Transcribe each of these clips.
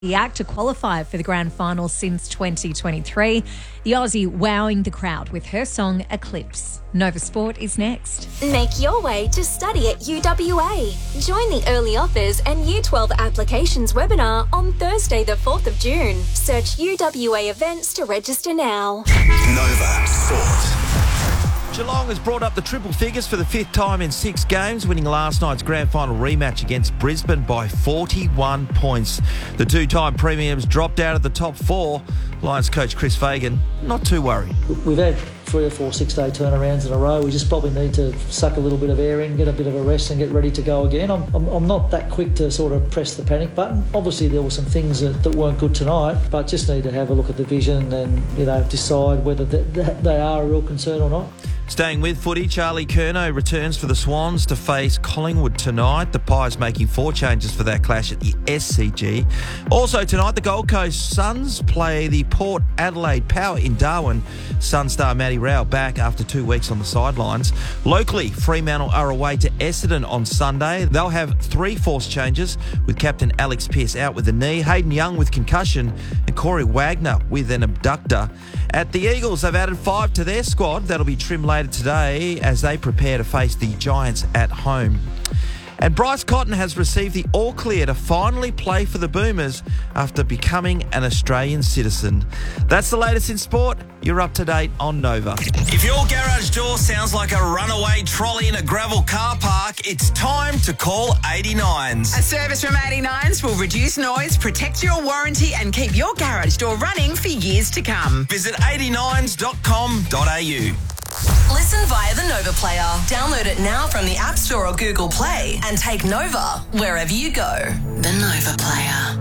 the act to qualify for the grand final since 2023. The Aussie wowing the crowd with her song Eclipse. Nova Sport is next. Make your way to study at UWA. Join the Early Offers and U12 Applications webinar on Thursday the 4th of June. Search UWA events to register now. Nova Sport. Geelong has brought up the triple figures for the fifth time in 6 games, winning last night's grand final rematch against Brisbane by 41 points. The two-time premiums dropped out of the top 4. Lions coach Chris Fagan not too worried. We've had 3 or 4 6-day turnarounds in a row. We just probably need to suck a little bit of air in, get a bit of a rest and get ready to go again. I'm not that quick to sort of press the panic button. Obviously there were some things that weren't good tonight, but just need to have a look at the vision and decide whether they are a real concern or not. Staying with footy, Charlie Curnow returns for the Swans to face Collingwood tonight. The Pies making 4 changes for that clash at the SCG. Also tonight, the Gold Coast Suns play the Port Adelaide Power in Darwin. Sun star Matty Rowell back after 2 weeks on the sidelines. Locally, Fremantle are away to Essendon on Sunday. They'll have 3 forced changes, with captain Alex Pearce out with a knee, Hayden Young with concussion, and Corey Wagner with an abductor. At the Eagles, they've added 5 to their squad. That'll be trimmed later today as they prepare to face the Giants at home. And Bryce Cotton has received the all-clear to finally play for the Boomers after becoming an Australian citizen. That's the latest in sport. You're up to date on Nova. If your garage door sounds like a runaway trolley in a gravel car park, it's time to call 89s. A service from 89s will reduce noise, protect your warranty and keep your garage door running for years to come. Visit 89s.com.au. Listen via the Nova Player. Download it now from the App Store or Google Play and take Nova wherever you go. The Nova Player.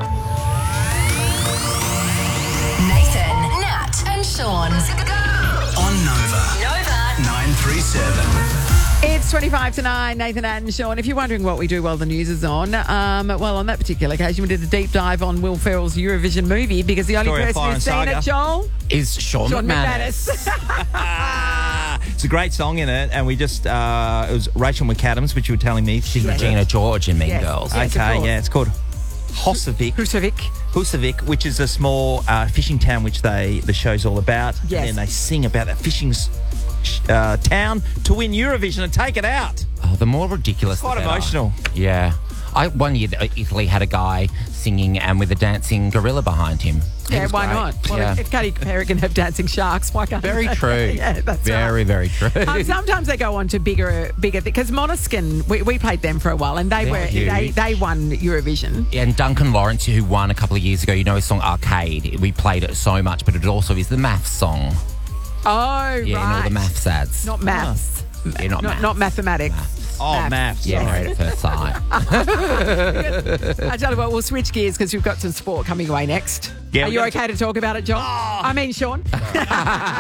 Nathan, Nat and Sean. On Nova. Nova. 937. It's 25 to 9, Nathan and Sean. If you're wondering what we do while the news is on, well, on that particular occasion, we did a deep dive on Will Ferrell's Eurovision movie because the only Story of person Fire who's and seen Saga it, Joel, is Sean McManus. It's a great song in it, and we just, it was Rachel McAdams, which you were telling me. She's Regina George in Mean Girls. Yes, Okay, yeah, it's called Husavik, which is a small fishing town which the show's all about. Yes. And then they sing about that fishing town to win Eurovision and take it out. Oh, the more ridiculous It's quite the better. emotional. Yeah. One year, Italy had a guy singing and with a dancing gorilla behind him. Yeah, why not? Well, Yeah. if Katy Perry can have dancing sharks, why can't Very true. Yeah, that's very, very true. sometimes they go on to bigger because Måneskin, we played them for a while, and they won Eurovision. And Duncan Lawrence, who won a couple of years ago, you know his song Arcade. We played it so much, but it also is the maths song. Oh, Yeah, right. and all the maths ads. Not maths. Yeah, not maths. Not mathematics. Oh, maths. Yeah, sorry. Married at First Sight. I tell you what, we'll switch gears because we've got some sport coming away next. Yeah, Are you okay to talk about it, John? I mean, Sean.